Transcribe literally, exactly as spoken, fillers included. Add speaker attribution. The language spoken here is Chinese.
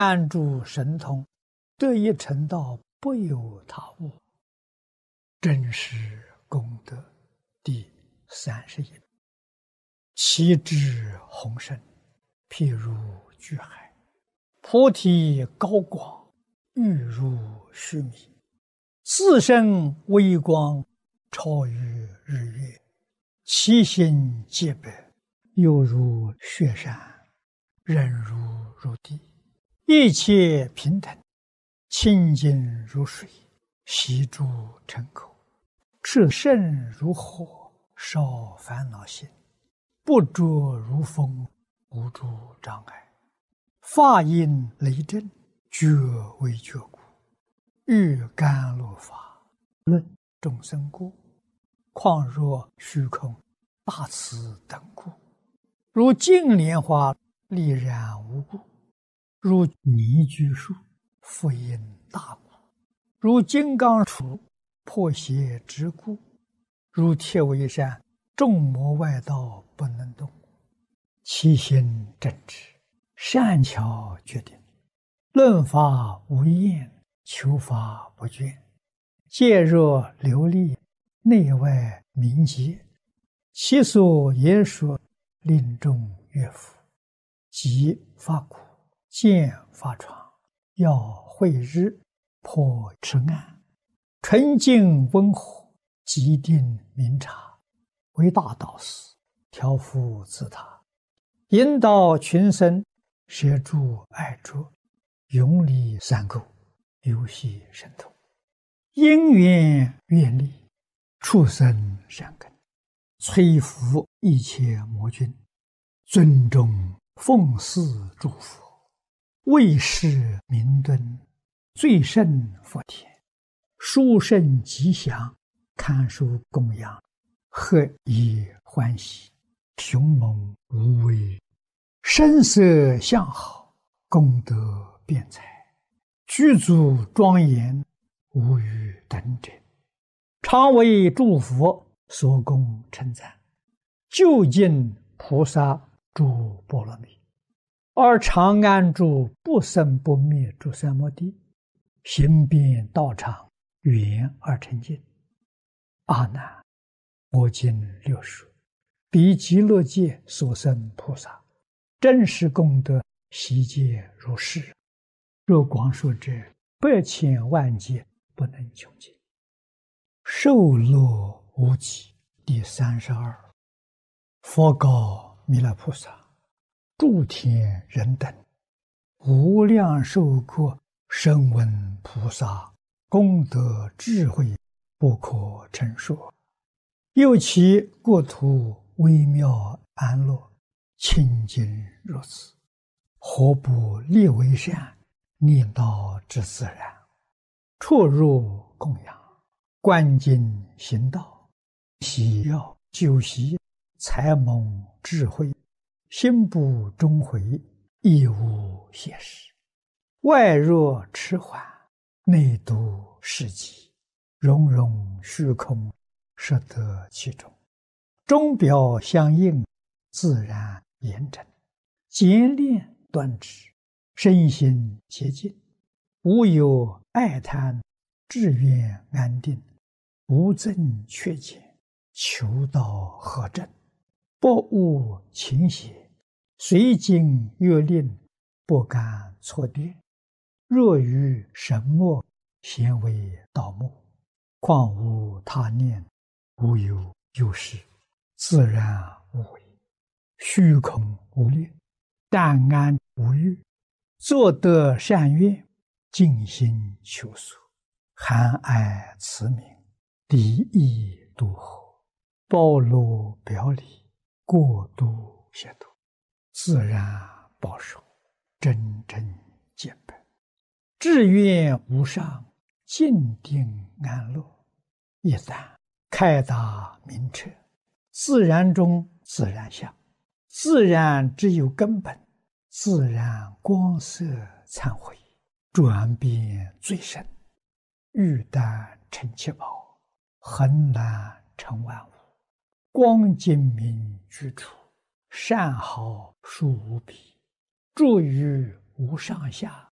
Speaker 1: 安住神通，得以成道，不由他物。真实功德第三十一。其智宏深，譬如巨海；菩提高广，欲如须弥。自身微光，超于日月。其心洁白，犹如雪山，忍如如地。一切平等，清净如水，悉诸尘垢。炽盛如火，烧烦恼心。不着如风，无诸障碍。法音雷震，觉为觉故。欲甘露法，论众生故。况若虚空，大慈等故。如净莲花，丽然无故。如泥居树，复因大故。如金刚杵，破邪之故。如铁围山，众魔外道不能动。其心正直，善巧决定。论法无厌，求法不倦。戒若琉璃，内外明洁。其所言说，令众悦服。即发苦，见发疮，要慧日，破痴暗。纯净温和，极定明察。为大导师，调伏自他。引导群生，摄诸爱着。永离三垢，游戏神通。因缘愿力，畜生善根。摧伏一切魔君。尊重奉祀诸佛。为世明敦，最胜佛田。殊胜吉祥，堪书供养。贺以欢喜，雄猛无畏。声色相好，功德辩才。具足庄严，无与等者。常为诸佛所供称赞。究竟菩萨诸波罗蜜。而常安住不生不灭诸三摩地。行遍道场，圆而成净。阿难，我今六说，彼极乐界所生菩萨，真实功德悉皆如是。若广说者，百千万劫不能穷尽。受乐无极第三十二。佛告弥勒菩萨：诸天人等，无量寿国声闻菩萨功德智慧，不可称说。又其国土微妙安乐，清净如此，何不立为善，念道之自然？出入供养，观经行道，喜要修习，才蒙智慧，心不终回，亦无邪事。外若迟缓，内度世极，融融虚空，摄得其中。钟表相应，自然严整。简练端直，身心洁净。无有爱贪，志愿安定。无增缺减，求道合正。不误情邪，随经阅令，不敢错跌。若于神墨，咸为盗墓。况无他念，无有有事，自然无为。虚空无虑，淡安无欲。作得善愿，尽心求索。含爱慈悯，离意度合。包罗表里，过度协度。自然保守，真正见本。志愿无上，静定安乐。一旦开达明彻，自然中自然相。自然只有根本，自然光色忏悔，转变最深。欲但成七宝，恒难成万物。光精明居处，善好殊无比。住于无上下，